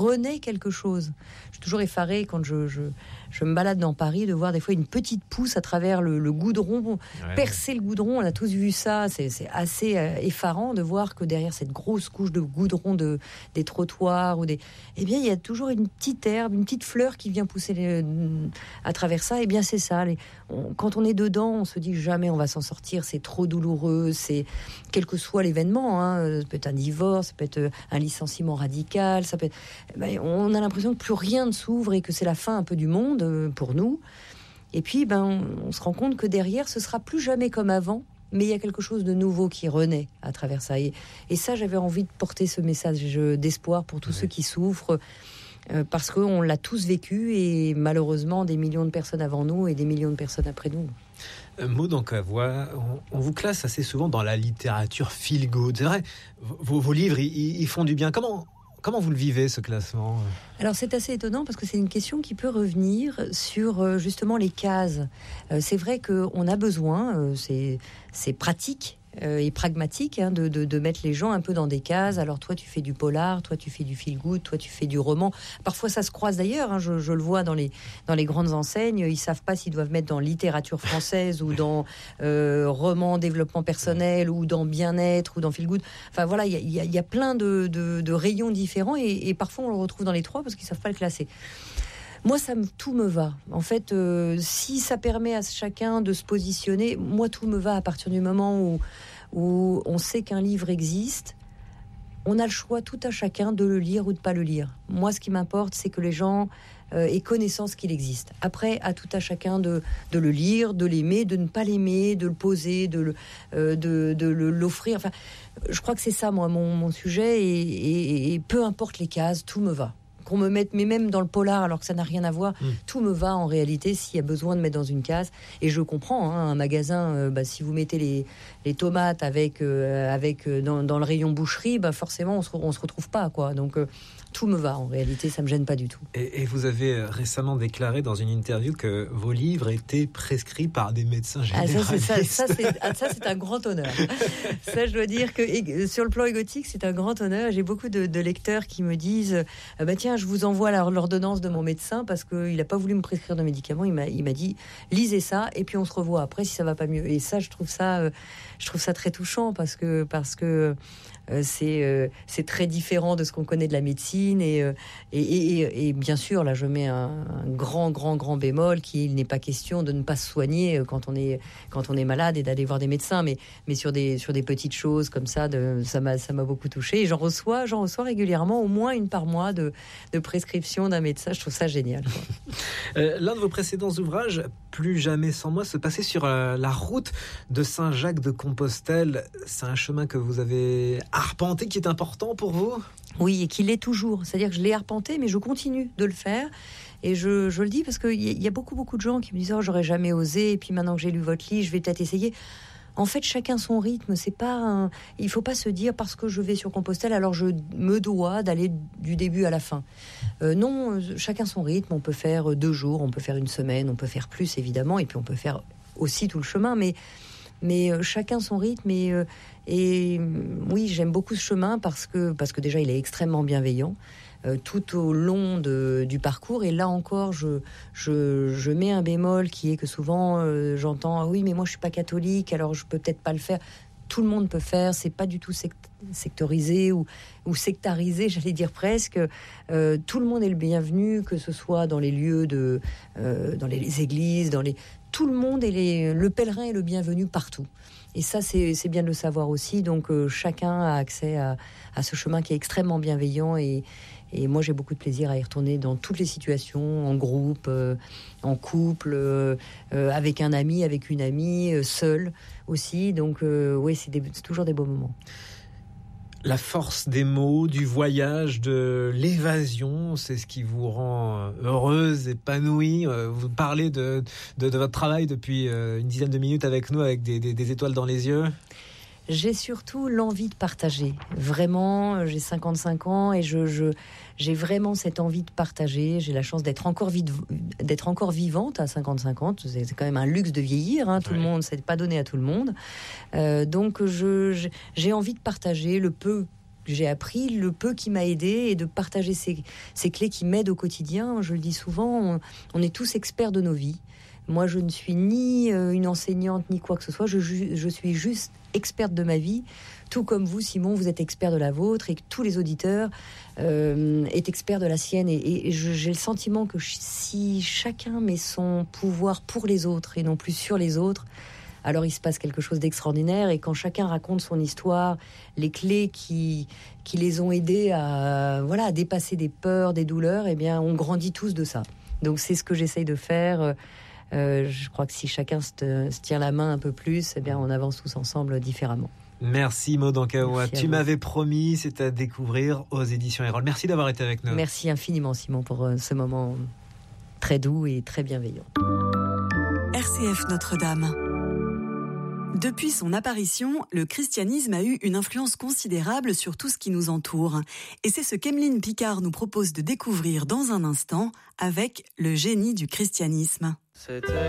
renaît quelque chose. Je suis toujours effarée quand je me balade dans Paris de voir des fois une petite pousse à travers le goudron, percer le goudron. On a tous vu ça. C'est assez effarant de voir que derrière cette grosse couche de goudron des trottoirs eh bien, il y a toujours une petite herbe, une petite fleur qui vient pousser à travers ça. Eh bien, c'est ça. Quand on est dedans, on se dit jamais on va s'en sortir. C'est trop douloureux. C'est quel que soit l'événement. Ça peut être un divorce, ça peut être un licenciement radical. Ça peut être... on a l'impression que plus rien ne s'ouvre et que c'est la fin un peu du monde pour nous. Et puis, on se rend compte que derrière, ce sera plus jamais comme avant, mais il y a quelque chose de nouveau qui renaît à travers ça. Et ça, j'avais envie de porter ce message d'espoir pour tous ceux qui souffrent, parce qu'on l'a tous vécu, et malheureusement, des millions de personnes avant nous et des millions de personnes après nous. Maud Encavois, on vous classe assez souvent dans la littérature feel good. C'est vrai, vos livres, ils font du bien. Comment vous le vivez, ce classement ? Alors, c'est assez étonnant parce que c'est une question qui peut revenir sur justement les cases. C'est vrai qu'on a besoin, c'est pratique et pragmatique de mettre les gens un peu dans des cases. Alors, toi, tu fais du polar, toi, tu fais du feel-good, toi, tu fais du roman. Parfois, ça se croise d'ailleurs. Je le vois dans les grandes enseignes. Ils savent pas s'ils doivent mettre dans littérature française ou dans roman développement personnel ou dans bien-être ou dans feel-good. Enfin, voilà, il y a plein de rayons différents et parfois, on le retrouve dans les trois parce qu'ils savent pas le classer. Moi, tout me va. En fait, si ça permet à chacun de se positionner, moi, tout me va à partir du moment où on sait qu'un livre existe. On a le choix, tout à chacun, de le lire ou de pas le lire. Moi, ce qui m'importe, c'est que les gens aient connaissance qu'il existe. Après, à tout à chacun de le lire, de l'aimer, de ne pas l'aimer, de le poser, de l'offrir. Enfin, je crois que c'est ça, moi, mon sujet. Et peu importe les cases, tout me va. Qu'on me mette, mais même dans le polar, alors que ça n'a rien à voir, tout me va en réalité s'il y a besoin de mettre dans une case. Et je comprends, un magasin, si vous mettez les tomates avec dans le rayon boucherie, forcément on se retrouve pas, quoi. Donc tout me va en réalité, ça me gêne pas du tout. Et vous avez récemment déclaré dans une interview que vos livres étaient prescrits par des médecins généralistes. Ça c'est un grand honneur. Ça, je dois dire que sur le plan égotique, c'est un grand honneur. J'ai beaucoup de lecteurs qui me disent tiens, je vous envoie l'ordonnance de mon médecin parce qu'il n'a pas voulu me prescrire de médicaments. Il m'a dit lisez ça et puis on se revoit après si ça va pas mieux. Et ça, je trouve ça très touchant parce que c'est très différent de ce qu'on connaît de la médecine et bien sûr là je mets un grand bémol qu'il n'est pas question de ne pas se soigner quand on est malade et d'aller voir des médecins, mais sur des petites choses comme ça, ça m'a beaucoup touché et j'en reçois régulièrement au moins une par mois de prescription d'un médecin. Je trouve ça génial, quoi. L'un de vos précédents ouvrages, Plus jamais sans moi, se passait sur la route de Saint-Jacques-de-Compostelle. C'est un chemin que vous avez arpenté qui est important pour vous ? Oui, et qui l'est toujours. C'est-à-dire que je l'ai arpenté, mais je continue de le faire. Et je le dis parce qu'il y a beaucoup de gens qui me disent « Oh, j'aurais jamais osé, et puis maintenant que j'ai lu votre livre, je vais peut-être essayer ». En fait, chacun son rythme. Il faut pas se dire parce que je vais sur Compostelle, alors je me dois d'aller du début à la fin. Non, chacun son rythme. On peut faire 2 jours, on peut faire 1 semaine, on peut faire plus évidemment, et puis on peut faire aussi tout le chemin. Mais chacun son rythme. Et oui, j'aime beaucoup ce chemin parce que déjà il est extrêmement bienveillant. Tout au long du parcours, et là encore je mets un bémol qui est que souvent j'entends oui mais moi je suis pas catholique alors je peux peut-être pas le faire. Tout le monde peut faire, c'est pas du tout sectorisé ou sectarisé, j'allais dire presque. Tout le monde est le bienvenu, que ce soit dans les lieux dans les églises, tout le monde est le pèlerin est le bienvenu partout. Et ça, c'est bien de le savoir aussi. Donc, chacun a accès à ce chemin qui est extrêmement bienveillant. Et moi, j'ai beaucoup de plaisir à y retourner dans toutes les situations, en groupe, en couple, avec un ami, avec une amie, seul aussi. Donc, oui, c'est toujours des beaux moments. La force des mots, du voyage, de l'évasion, c'est ce qui vous rend heureuse, épanouie. Vous parlez de votre travail depuis une dizaine de minutes avec nous, avec des étoiles dans les yeux. J'ai surtout l'envie de partager. Vraiment, j'ai 55 ans et j'ai vraiment cette envie de partager. J'ai la chance d'être encore vivante à 55 ans. C'est quand même un luxe de vieillir. Tout le monde, c'est pas donné à tout le monde. Donc, j'ai envie de partager le peu j'ai appris, le peu qui m'a aidé, et de partager ces clés qui m'aident au quotidien. Je le dis souvent, on est tous experts de nos vies. Moi, je ne suis ni une enseignante, ni quoi que ce soit. Je suis juste experte de ma vie. Tout comme vous, Simon, vous êtes expert de la vôtre, et que tous les auditeurs est expert de la sienne. Et j'ai le sentiment que si chacun met son pouvoir pour les autres et non plus sur les autres, alors il se passe quelque chose d'extraordinaire. Et quand chacun raconte son histoire, les clés qui les ont aidés à dépasser des peurs, des douleurs, eh bien, on grandit tous de ça. Donc c'est ce que j'essaye de faire. Je crois que si chacun se tient la main un peu plus, eh bien, on avance tous ensemble différemment. Merci Maud Ankaoua. Tu m'avais promis, c'est à découvrir aux éditions Erol. Merci d'avoir été avec nous. Merci infiniment Simon pour ce moment très doux et très bienveillant. RCF Notre-Dame. Depuis son apparition, le christianisme a eu une influence considérable sur tout ce qui nous entoure. Et c'est ce qu'Emeline Picard nous propose de découvrir dans un instant avec le génie du christianisme.